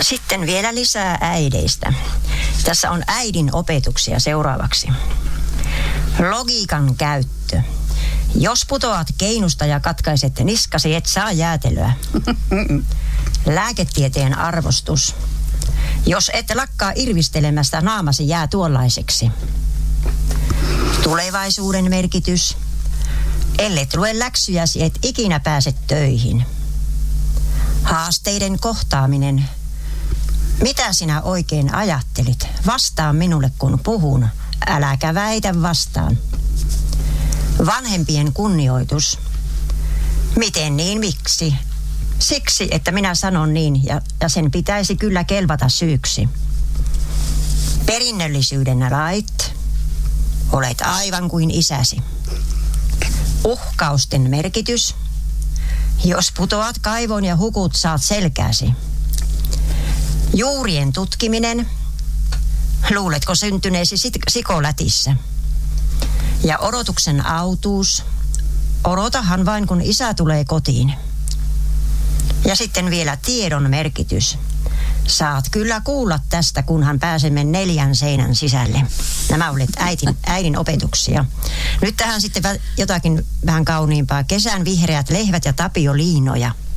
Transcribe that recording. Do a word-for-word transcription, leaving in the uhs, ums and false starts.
Sitten vielä lisää äideistä. Tässä on äidin opetuksia seuraavaksi. Logiikan käyttö. Jos putoat keinusta ja katkaiset niskasi, et saa jäätelöä. Lääketieteen arvostus. Jos et lakkaa irvistelemästä, naamasi jää tuollaiseksi. Tulevaisuuden merkitys. Ellet lue läksyjäsi, et ikinä pääse töihin. Haasteiden kohtaaminen. Mitä sinä oikein ajattelit? Vastaa minulle, kun puhun. Äläkä väitä vastaan. Vanhempien kunnioitus. Miten niin, miksi? Siksi, että minä sanon niin ja, ja sen pitäisi kyllä kelvata syyksi. Perinnöllisyyden lait. Olet aivan kuin isäsi. Uhkausten merkitys. Jos putoat kaivoon ja hukut, saat selkääsi. Juurien tutkiminen. Luuletko syntyneesi sikolätissä? Ja odotuksen autuus. Odotahan vain, kun isä tulee kotiin. Ja sitten vielä tiedon merkitys. Saat kyllä kuulla tästä, kunhan pääsemme neljän seinän sisälle. Nämä olivat äidin, äidin opetuksia. Nyt tähän sitten jotakin vähän kauniimpaa. Kesän vihreät lehvät ja Tapio Liinoja.